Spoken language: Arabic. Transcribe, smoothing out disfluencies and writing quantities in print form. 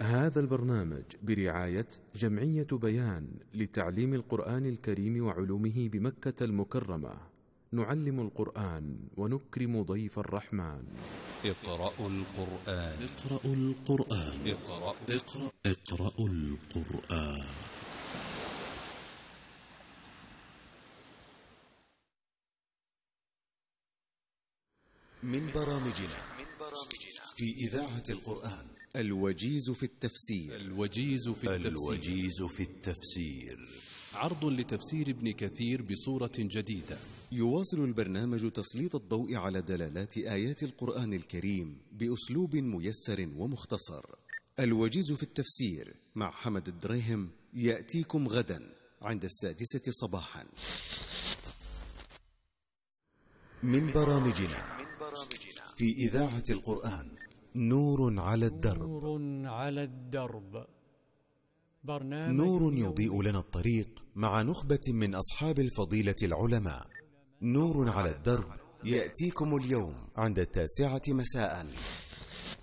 هذا البرنامج برعاية جمعية بيان لتعليم القرآن الكريم وعلومه بمكة المكرمة. نعلم القرآن ونكرم ضيف الرحمن. اقرأوا القرآن. اقرأوا القرآن. اقرأوا القرآن. من برامجنا في إذاعة القرآن الوجيز في التفسير. الوجيز في التفسير عرض لتفسير ابن كثير بصورة جديدة. يواصل البرنامج تسليط الضوء على دلالات آيات القرآن الكريم بأسلوب ميسر ومختصر. الوجيز في التفسير مع حمد الدريهم يأتيكم غدا عند 6:00 صباحا. من برامجنا في إذاعة القرآن نور على الدرب. نور يضيء لنا الطريق مع نخبة من أصحاب الفضيلة العلماء. نور على الدرب يأتيكم اليوم عند 9:00 مساء.